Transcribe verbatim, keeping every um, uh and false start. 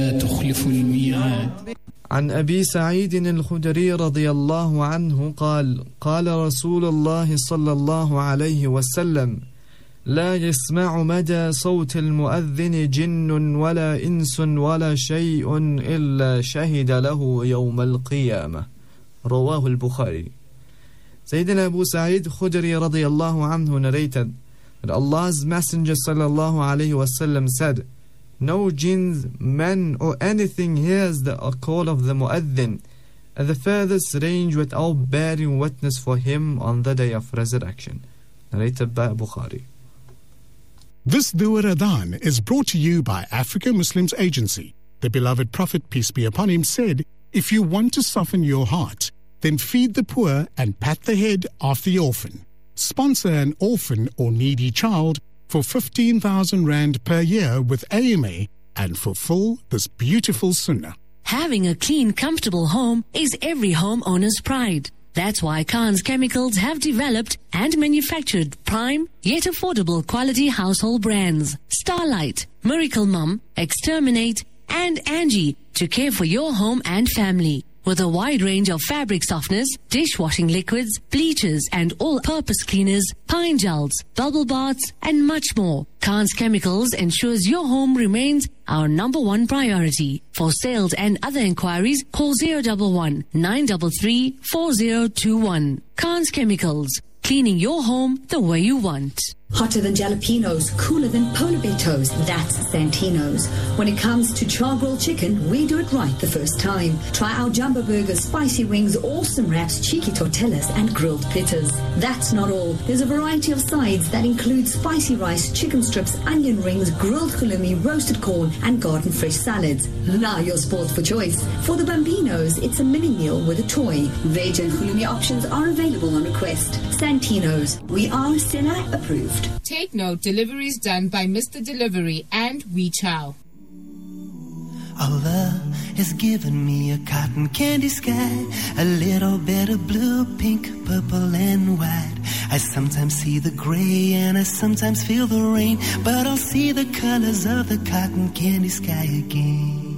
تخلف الميعاد. عن أبي سعيد الخدري رضي الله عنه قال قال رسول الله صلى الله عليه وسلم: لا يسمع مدى صوت المؤذن جن ولا إنس ولا شيء إلا شهد له يوم القيامة. رواه البخاري. Sayyidina Abu Sa'id Khudri radiyallahu anhu narrated that Allah's Messenger sallallahu alayhi wasallam said, no jinns, men or anything hears the call of the mu'adhin at the furthest range without bearing witness for him on the day of resurrection. Narrated by Bukhari. This Dua Adhan is brought to you by Africa Muslims Agency. The beloved Prophet, peace be upon him, said, if you want to soften your heart, then feed the poor and pat the head of the orphan. Sponsor an orphan or needy child for fifteen thousand rand per year with A M A and fulfill this beautiful sunnah. Having a clean, comfortable home is every homeowner's pride. That's why Khan's Chemicals have developed and manufactured prime yet affordable quality household brands. Starlight, Miracle Mum, Exterminate, and Angie to care for your home and family. With a wide range of fabric softeners, dishwashing liquids, bleachers, and all-purpose cleaners, pine gels, bubble baths, and much more, Khan's Chemicals ensures your home remains our number one priority. For sales and other inquiries, call zero one one, nine three three, four zero two one. Khan's Chemicals, cleaning your home the way you want. Hotter than jalapenos, cooler than polar bear toes, that's Santino's. When it comes to char-grilled chicken, we do it right the first time. Try our jumbo burgers, spicy wings, awesome wraps, cheeky tortillas, and grilled pitas. That's not all. There's a variety of sides that include spicy rice, chicken strips, onion rings, grilled halloumi, roasted corn, and garden fresh salads. Now you're spoiled for choice. For the Bambinos, it's a mini meal with a toy. Veg and halloumi options are available on request. Santino's. We are Stella approved. Take note, deliveries done by Mister Delivery and We Chow. Allah has given me a cotton candy sky, a little bit of blue, pink, purple, and white. I sometimes see the gray and I sometimes feel the rain, but I'll see the colors of the cotton candy sky again.